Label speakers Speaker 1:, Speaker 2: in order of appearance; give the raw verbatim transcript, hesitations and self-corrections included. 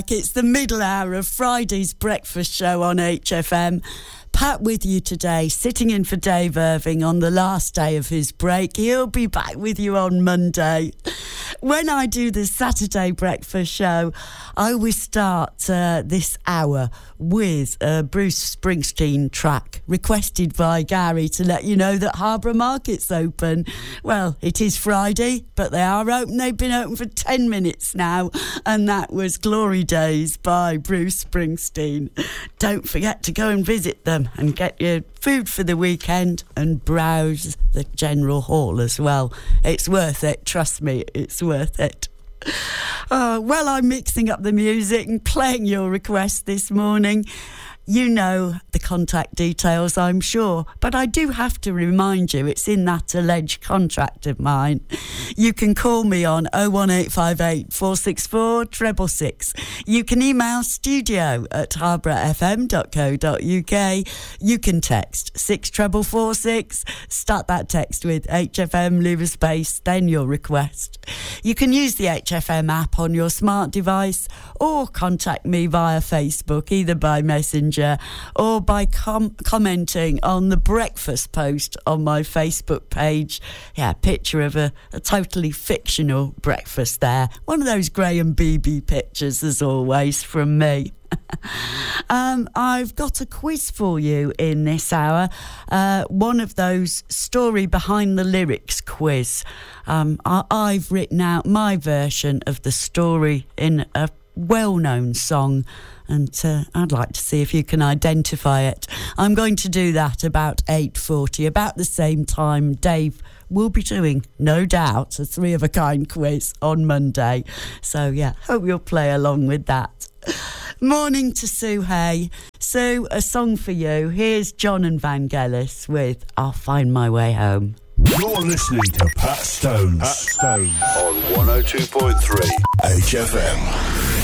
Speaker 1: It's the middle hour of Friday's breakfast show on H F M. Pat with you today, sitting in for Dave Irving on the last day of his break. He'll be back with you on Monday. When I do the Saturday breakfast show, I always start uh, this hour with a Bruce Springsteen track requested by Gary to let you know that Harborough Market's open. Well, it is Friday, but they are open. They've been open for ten minutes now, and that was Glory Days by Bruce Springsteen. Don't forget to go and visit them and get your food for the weekend and browse the general hall as well. It's worth it, trust me, it's worth it. Uh, well, I'm mixing up the music and playing your request this morning. You know the contact details, I'm sure, but I do have to remind you it's in that alleged contract of mine. You can call me on oh one eight five eight, four six four, six six six. You can email studio at harborough f m dot co dot u k. You can text six four four six. Start that text with H F M, leave a space, then your request. You can use the H F M app on your smart device or contact me via Facebook, either by Messenger or by com- commenting on the breakfast post on my Facebook page. Yeah, picture of a, a totally fictional breakfast there. One of those Graham Beebe pictures, as always, from me. um, I've got a quiz for you in this hour. Uh, one of those story behind the lyrics quiz. Um, I- I've written out my version of the story in a well-known song, and uh, I'd like to see if you can identify it. I'm going to do that about eight forty, about the same time Dave will be doing, no doubt, a three of a kind quiz on Monday. So yeah, hope you'll play along with that. Morning to Sue Hay. Sue, a song for you. Here's John and Vangelis with I'll Find My Way Home.
Speaker 2: You're listening to Pat Stones.
Speaker 3: Pat Stones on one oh two point three
Speaker 2: H F M.